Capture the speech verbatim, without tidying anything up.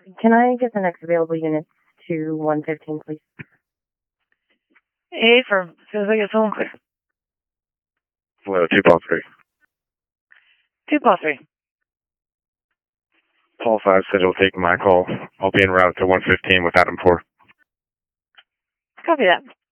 Can I get the next available units to one fifteen, please? Eight for, as soon as I get home. Hello, two Paul three. Two Paul three. Paul five said he'll take my call. I'll be en route to one fifteen with Adam four. Copy that.